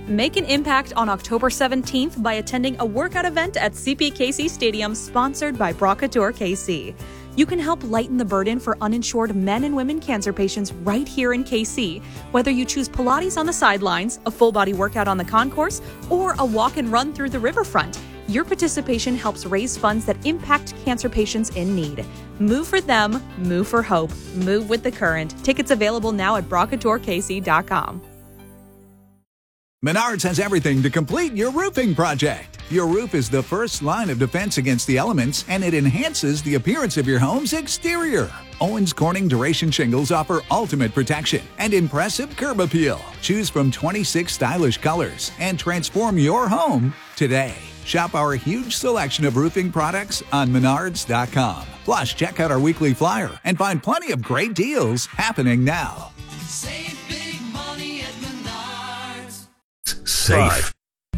Make an impact on October 17th by attending a workout event at CPKC Stadium sponsored by Brocator KC. You can help lighten the burden for uninsured men and women cancer patients right here in KC. Whether you choose Pilates on the sidelines, a full-body workout on the concourse, or a walk and run through the riverfront, your participation helps raise funds that impact cancer patients in need. Move for them, move for hope, move with the current. Tickets available now at BrocatorKC.com. Menards has everything to complete your roofing project. Your roof is the first line of defense against the elements, and it enhances the appearance of your home's exterior. Owens Corning Duration Shingles offer ultimate protection and impressive curb appeal. Choose from 26 stylish colors and transform your home today. Shop our huge selection of roofing products on Menards.com. Plus, check out our weekly flyer and find plenty of great deals happening now. Save big money at Menards. Safe.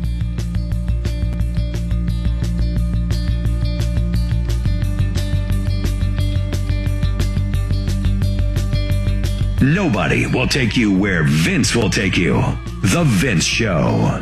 Nobody will take you where Vince will take you. The Vince Show.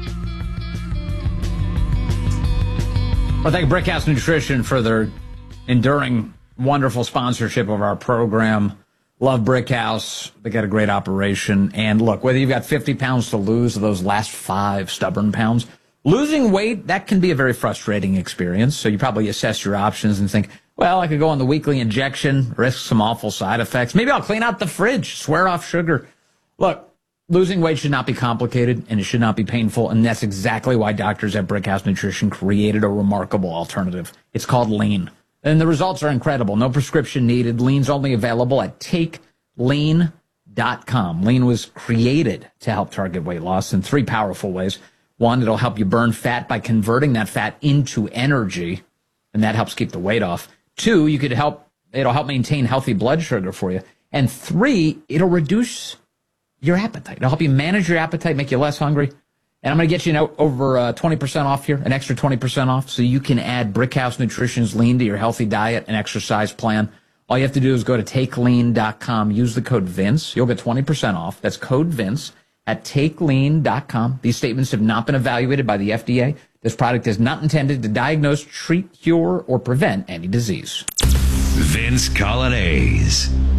Well, thank Brickhouse Nutrition for their enduring, wonderful sponsorship of our program. Love Brickhouse. They got a great operation. And look, whether you've got 50 pounds to lose or those last 5 stubborn pounds, losing weight, that can be a very frustrating experience. So you probably assess your options and think, well, I could go on the weekly injection, risk some awful side effects. Maybe I'll clean out the fridge, swear off sugar. Look, losing weight should not be complicated, and it should not be painful, and that's exactly why doctors at Brickhouse Nutrition created a remarkable alternative. It's called Lean, and the results are incredible. No prescription needed. Lean's only available at TakeLean.com. Lean was created to help target weight loss in 3 powerful ways. 1, it'll help you burn fat by converting that fat into energy, and that helps keep the weight off. 2, it'll help maintain healthy blood sugar for you. And 3, it'll reduce your appetite. It'll help you manage your appetite, make you less hungry. And I'm going to get you over 20% off here, an extra 20% off, so you can add Brickhouse Nutrition's Lean to your healthy diet and exercise plan. All you have to do is go to TakeLean.com, use the code Vince. You'll get 20% off. That's code Vince at TakeLean.com. These statements have not been evaluated by the FDA. This product is not intended to diagnose, treat, cure, or prevent any disease. Vince Colonnese.